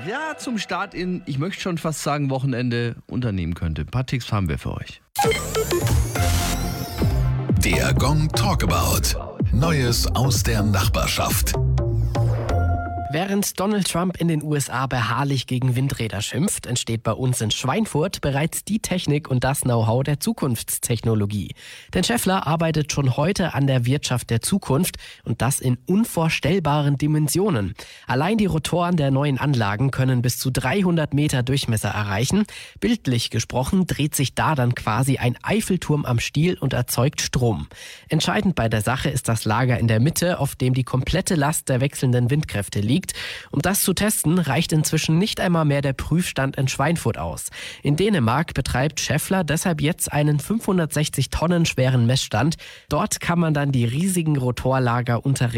ja, zum Start in, ich möchte schon fast sagen, Wochenende unternehmen könnte. Ein paar Tipps haben wir für euch. Der Gong Talkabout. Neues aus der Nachbarschaft. Während Donald Trump in den USA beharrlich gegen Windräder schimpft, entsteht bei uns in Schweinfurt bereits die Technik und das Know-how der Zukunftstechnologie. Denn Schaeffler arbeitet schon heute an der Wirtschaft der Zukunft und das in unvorstellbaren Dimensionen. Allein die Rotoren der neuen Anlagen können bis zu 300 Meter Durchmesser erreichen. Bildlich gesprochen dreht sich da dann quasi ein Eiffelturm am Stiel und erzeugt Strom. Entscheidend bei der Sache ist das Lager in der Mitte, auf dem die komplette Last der wechselnden Windkräfte liegt. Um das zu testen, reicht inzwischen nicht einmal mehr der Prüfstand in Schweinfurt aus. In Dänemark betreibt Schaeffler deshalb jetzt einen 560 Tonnen schweren Messstand. Dort kann man dann die riesigen Rotorlager unter